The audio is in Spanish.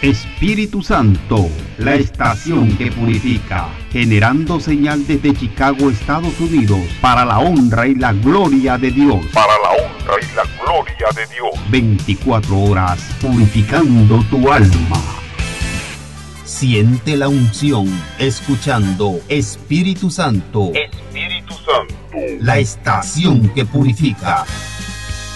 Espíritu Santo, la estación que purifica, generando señal desde Chicago, Estados Unidos, para la honra y la gloria de Dios. Para la honra y la gloria de Dios. 24 horas purificando tu alma. Siente la unción, escuchando Espíritu Santo. Espíritu Santo, la estación que purifica.